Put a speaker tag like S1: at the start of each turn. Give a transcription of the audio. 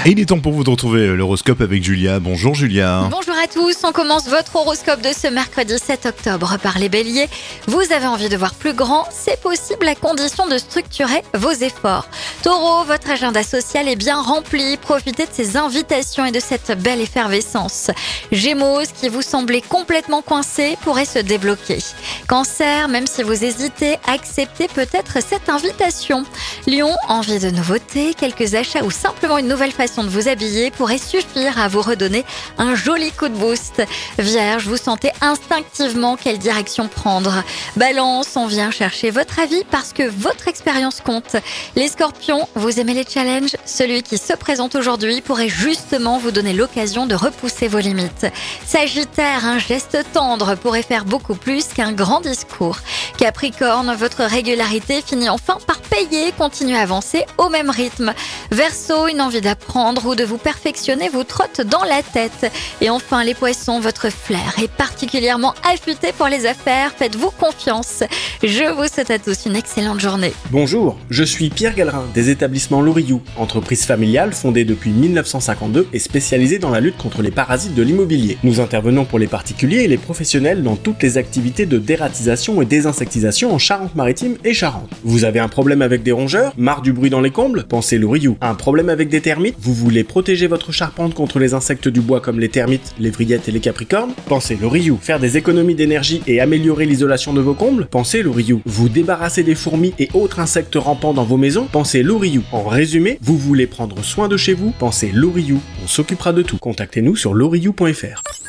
S1: Et il est temps pour vous de retrouver l'horoscope avec Julia. Bonjour Julia.
S2: Bonjour à tous, on commence votre horoscope de ce mercredi 7 octobre par les béliers. Vous avez envie de voir plus grand, c'est possible à condition de structurer vos efforts. Taureau, votre agenda social est bien rempli, profitez de ces invitations et de cette belle effervescence. Gémeaux, ce qui vous semblait complètement coincé pourrait se débloquer. Cancer, même si vous hésitez, acceptez peut-être cette invitation. Lion, envie de nouveautés, quelques achats ou simplement une nouvelle façon de vous habiller pourrait suffire à vous redonner un joli coup de boost. Vierge, vous sentez instinctivement quelle direction prendre. Balance, on vient chercher votre avis parce que votre expérience compte. Les scorpions, vous aimez les challenges? Celui qui se présente aujourd'hui pourrait justement vous donner l'occasion de repousser vos limites. Sagittaire, un geste tendre pourrait faire beaucoup plus qu'un grand discours. Capricorne, votre régularité finit enfin par payer, continuez à avancer au même rythme. Verseau, une envie d'apprendre ou de vous perfectionner vous trotte dans la tête. Et enfin les poissons, votre flair est particulièrement affûté pour les affaires, faites-vous confiance. Je vous souhaite à tous une excellente journée.
S3: Bonjour, je suis Pierre Gallerin des établissements Loriou, entreprise familiale fondée depuis 1952 et spécialisée dans la lutte contre les parasites de l'immobilier. Nous intervenons pour les particuliers et les professionnels dans toutes les activités de dératisation et désinsectisation en Charente-Maritime et Charente. Vous avez un problème avec des rongeurs? Marre du bruit dans les combles? Pensez Loriou. Un problème avec des termites? Vous voulez protéger votre charpente contre les insectes du bois comme les termites, les vrillettes et les capricornes? Pensez Loriou. Faire des économies d'énergie et améliorer l'isolation de vos combles? Pensez Loriou. Vous débarrasser des fourmis et autres insectes rampants dans vos maisons? Pensez Loriou. En résumé, vous voulez prendre soin de chez vous? Pensez Loriou. On s'occupera de tout. Contactez-nous sur loriou.fr.